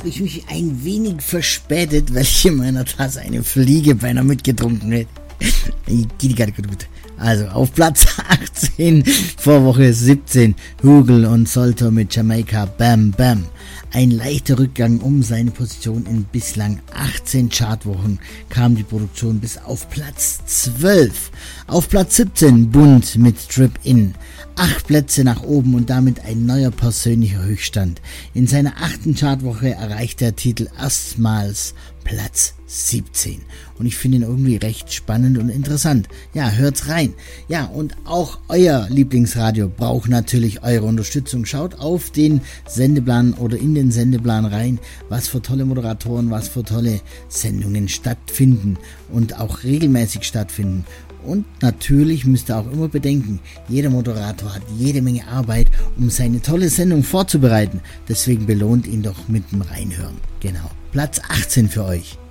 habe ich mich ein wenig verspätet, weil ich in meiner Tasse eine Fliege beinahe mitgetrunken hätte. Geht gerade gut. Also auf Platz 18 vor Woche 17 Hugel und Solter mit Jamaika Bam Bam. Ein leichter Rückgang um seine Position. In bislang 18 Chartwochen kam die Produktion bis auf Platz 12. Auf Platz 17 Bund mit Trip In. 8 Plätze nach oben und damit ein neuer persönlicher Höchststand. In seiner 8. Chartwoche erreicht der Titel erstmals Platz 17. Und ich finde ihn irgendwie recht spannend und interessant. Ja, hört's rein. Ja, und auch euer Lieblingsradio braucht natürlich eure Unterstützung. Schaut auf den Sendeplan oder in den Sendeplan rein, was für tolle Moderatoren, was für tolle Sendungen stattfinden und auch regelmäßig stattfinden. Und natürlich müsst ihr auch immer bedenken, jeder Moderator hat jede Menge Arbeit, um seine tolle Sendung vorzubereiten. Deswegen belohnt ihn doch mit dem Reinhören. Genau. Platz 18 für euch.